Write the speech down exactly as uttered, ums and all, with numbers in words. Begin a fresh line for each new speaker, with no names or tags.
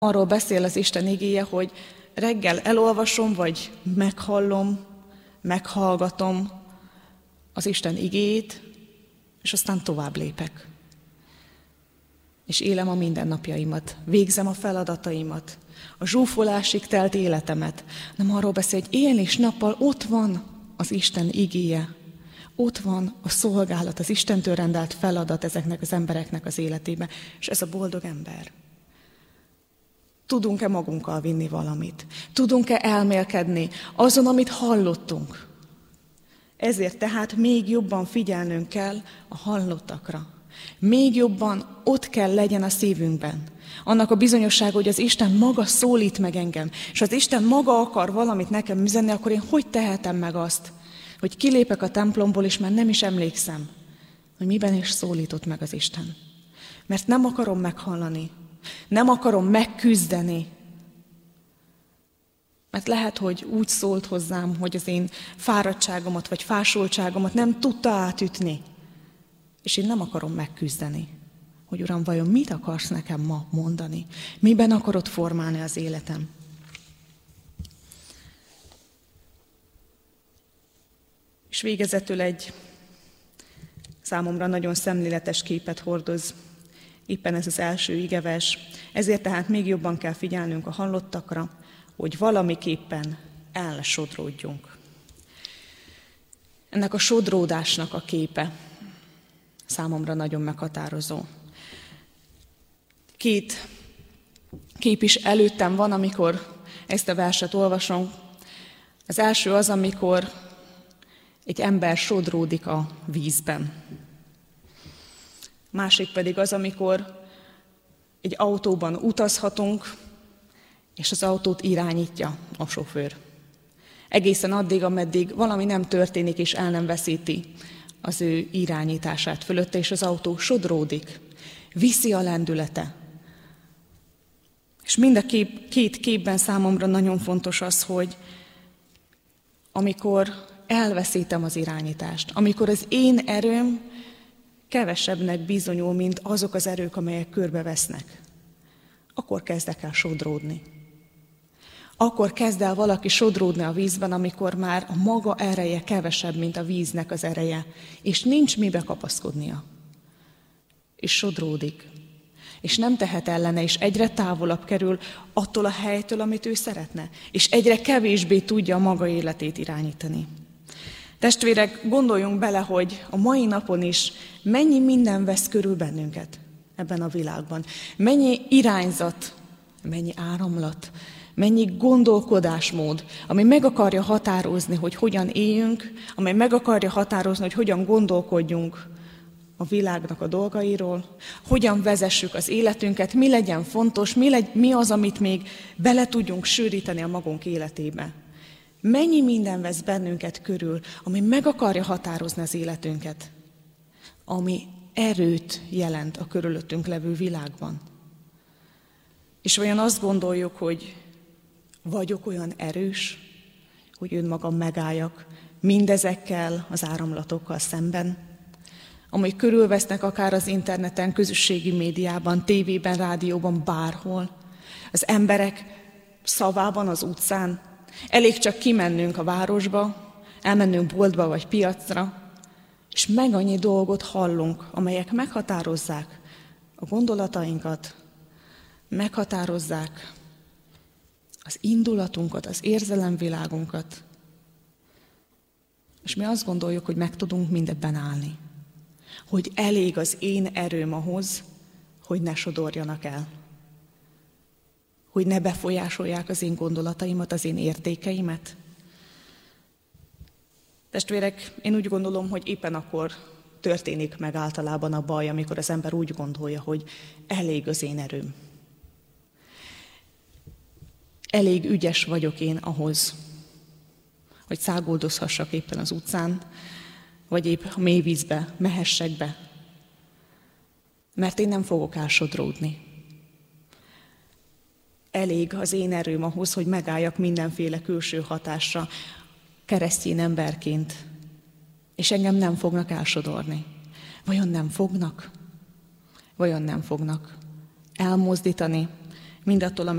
Arról beszél az Isten igéje, hogy reggel elolvasom, vagy meghallom, meghallgatom az Isten igéjét, és aztán tovább lépek. És élem a mindennapjaimat, végzem a feladataimat, a zsúfolásig telt életemet. Nem arról beszél, hogy éjjel és nappal ott van az Isten igéje, ott van a szolgálat, az Istentől rendelt feladat ezeknek az embereknek az életében, és ez a boldog ember. Tudunk-e magunkkal vinni valamit? Tudunk-e elmélkedni azon, amit hallottunk? Ezért tehát még jobban figyelnünk kell a hallottakra. Még jobban ott kell legyen a szívünkben. Annak a bizonyossága, hogy az Isten maga szólít meg engem, és az Isten maga akar valamit nekem üzenni, akkor én hogy tehetem meg azt, hogy kilépek a templomból, és már nem is emlékszem, hogy miben is szólított meg az Isten. Mert nem akarom meghallani, nem akarom megküzdeni, mert lehet, hogy úgy szólt hozzám, hogy az én fáradtságomat vagy fásultságomat nem tudta átütni, és én nem akarom megküzdeni, hogy Uram, vajon mit akarsz nekem ma mondani? Miben akarod formálni az életem? És végezetül egy számomra nagyon szemléletes képet hordoz, éppen ez az első igevers. Ezért tehát még jobban kell figyelnünk a hallottakra, hogy valamiképpen elsodródjunk. Ennek a sodródásnak a képe számomra nagyon meghatározó. Két kép is előttem van, amikor ezt a verset olvasom. Az első az, amikor egy ember sodródik a vízben. Másik pedig az, amikor egy autóban utazhatunk, és az autót irányítja a sofőr. Egészen addig, ameddig valami nem történik, és el nem veszíti az ő irányítását fölötte, és az autó sodródik, viszi a lendülete. És mind a kép, két képben számomra nagyon fontos az, hogy amikor elveszítem az irányítást, amikor az én erőm kevesebbnek bizonyul, mint azok az erők, amelyek körbevesznek, akkor kezdek el sodródni. Akkor kezd el valaki sodródni a vízben, amikor már a maga ereje kevesebb, mint a víznek az ereje, és nincs mibe kapaszkodnia. És sodródik. És nem tehet ellene, és egyre távolabb kerül attól a helytől, amit ő szeretne. És egyre kevésbé tudja a maga életét irányítani. Testvérek, gondoljunk bele, hogy a mai napon is mennyi minden vesz körül bennünket ebben a világban. Mennyi irányzat, mennyi áramlat, mennyi gondolkodásmód, ami meg akarja határozni, hogy hogyan éljünk, amely meg akarja határozni, hogy hogyan gondolkodjunk a világnak a dolgairól, hogyan vezessük az életünket, mi legyen fontos, mi, legy, mi az, amit még bele tudjunk sűríteni a magunk életébe. Mennyi minden vesz bennünket körül, ami meg akarja határozni az életünket, ami erőt jelent a körülöttünk levő világban. És olyan azt gondoljuk, hogy vagyok olyan erős, hogy önmagam megálljak mindezekkel az áramlatokkal szemben, amely körülvesznek akár az interneten, közösségi médiában, tévében, rádióban, bárhol, az emberek szavában, az utcán. Elég csak kimennünk a városba, elmennünk boltba vagy piacra, és meg annyi dolgot hallunk, amelyek meghatározzák a gondolatainkat, meghatározzák az indulatunkat, az érzelemvilágunkat. És mi azt gondoljuk, hogy meg tudunk mindebben állni. Hogy elég az én erőm ahhoz, hogy ne sodorjanak el. Hogy ne befolyásolják az én gondolataimat, az én értékeimet. Testvérek, én úgy gondolom, hogy éppen akkor történik meg általában a baj, amikor az ember úgy gondolja, hogy elég az én erőm. Elég ügyes vagyok én ahhoz, hogy száguldozhassak éppen az utcán, vagy épp a mély vízbe mehessek be. Mert én nem fogok elsodródni. Elég az én erőm ahhoz, hogy megálljak mindenféle külső hatásra keresztény emberként, és engem nem fognak elsodorni. Vajon nem fognak? Vajon nem fognak elmozdítani mindattól,